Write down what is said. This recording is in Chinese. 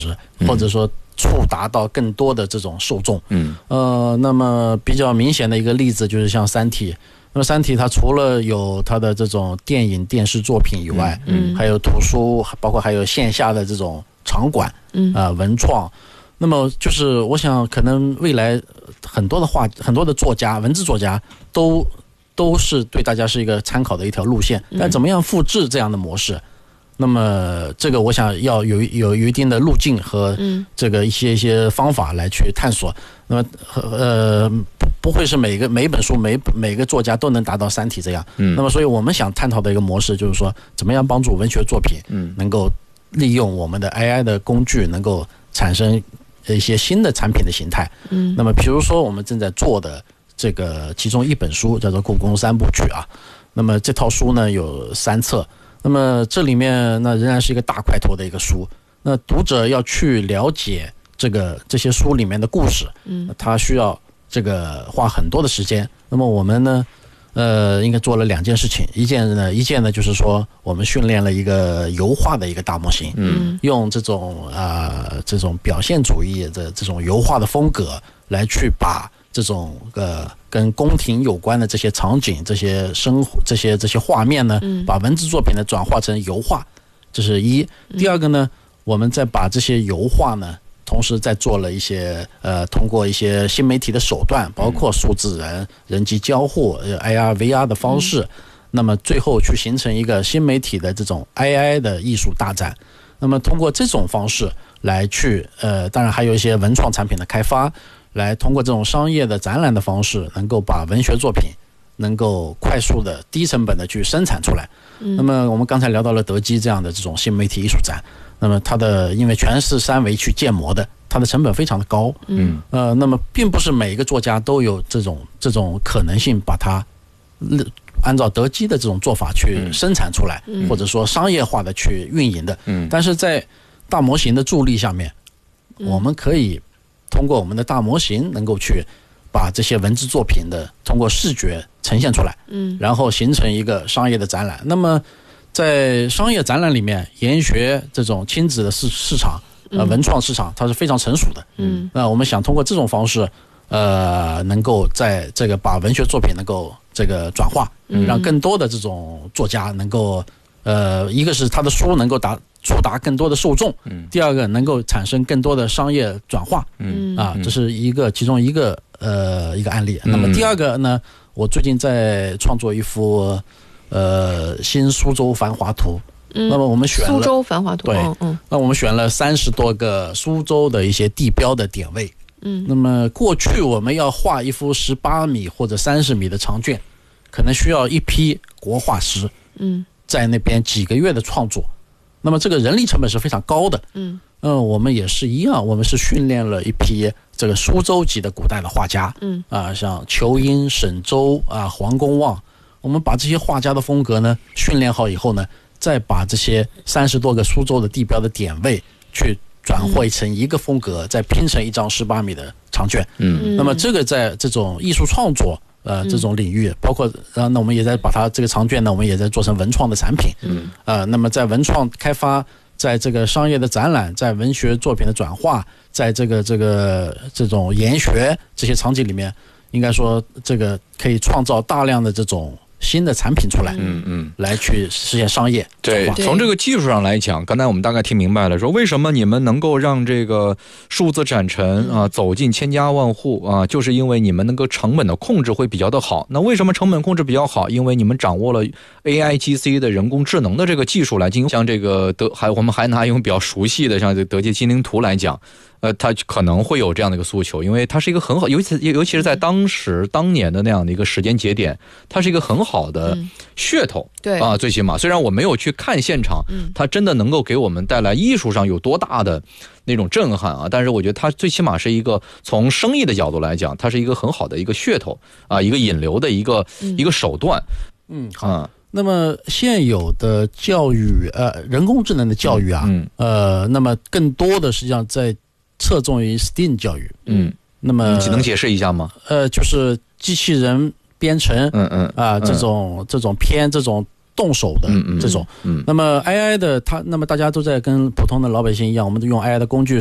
或者说触达到更多的这种受众。那么比较明显的一个例子就是像《三体》。那么《三体》它除了有它的这种电影电视作品以外，还有图书，包括还有线下的这种场馆，文创。那么就是我想可能未来很多的作家，文字作家都是对大家是一个参考的一条路线，但怎么样复制这样的模式，那么这个我想要有一定的路径和这个一些方法来去探索。那么不会是每一本书每个作家都能达到《三体》这样。那么所以我们想探讨的一个模式就是说，怎么样帮助文学作品能够利用我们的 AI 的工具，能够产生一些新的产品的形态。那么比如说我们正在做的这个其中一本书叫做《故宫三部曲》啊。那么这套书呢有3册。那么这里面那仍然是一个大块头的一个书。那读者要去了解这些书里面的故事，他需要这个花很多的时间。那么我们呢，应该做了2件事情。一件呢就是说，我们训练了一个油画的一个大模型，用这种表现主义的这种油画的风格来去把这种跟宫廷有关的这些场景、这些生活、这些画面呢，把文字作品呢转化成油画，这是一。第二个呢，我们再把这些油画呢，同时再做了一些通过一些新媒体的手段，包括数字人、人机交互、AR、VR 的方式，那么最后去形成一个新媒体的这种 AI 的艺术大展。那么通过这种方式来去当然还有一些文创产品的开发，来通过这种商业的展览的方式，能够把文学作品能够快速的低成本的去生产出来。那么我们刚才聊到了德基这样的这种新媒体艺术展，那么它的因为全是3维去建模的，它的成本非常的高。那么并不是每一个作家都有这种可能性把它按照德基的这种做法去生产出来，或者说商业化的去运营的。但是在大模型的助力下面，我们可以通过我们的大模型能够去把这些文字作品的通过视觉呈现出来，然后形成一个商业的展览。那么在商业展览里面，研学这种亲子的市场，文创市场它是非常成熟的。那我们想通过这种方式，能够在这个把文学作品能够这个转化，让更多的这种作家能够一个是他的书能够触达更多的受众，第二个能够产生更多的商业转化。这是其中一个案例。那么第二个呢，我最近在创作一幅新苏州繁华图。那么我们选了苏州繁华图， 对，那我们选了30多个苏州的一些地标的点位。那么过去我们要画一幅18米或者30米的长卷，可能需要一批国画师，在那边几个月的创作，那么这个人力成本是非常高的。我们也是一样，我们是训练了一批这个苏州籍的古代的画家，像仇英、沈周黄公望，我们把这些画家的风格呢训练好以后呢，再把这些30多个苏州的地标的点位去转汇成一个风格，再拼成一张18米的长卷。那么这个在这种艺术创作这种领域，包括那我们也在把它这个长卷呢，我们也在做成文创的产品。那么在文创开发，在这个商业的展览，在文学作品的转化，在这种研学这些场景里面，应该说这个可以创造大量的这种新的产品出来，来去实现商业。 对，从这个技术上来讲，刚才我们大概听明白了，说为什么你们能够让这个数字展陈走进千家万户就是因为你们能够成本的控制会比较的好。那为什么成本控制比较好？因为你们掌握了 AIGC 的人工智能的这个技术来进行，像这个我们还拿用比较熟悉的像这德基精灵图来讲。它可能会有这样的一个诉求，因为它是一个很好，尤其是在当年的那样的一个时间节点，它是一个很好的噱头。 对最起码虽然我没有去看现场，它真的能够给我们带来艺术上有多大的那种震撼但是我觉得它最起码是一个从生意的角度来讲，它是一个很好的一个噱头一个引流的一个手段。 好。那么现有的教育人工智能的教育那么更多的实际上在侧重于 STEAM 教育。那么你能解释一下吗？ 就是机器人编程这种偏这种动手的这种。那么 AI 的那么大家都在跟普通的老百姓一样，我们用 AI 的工具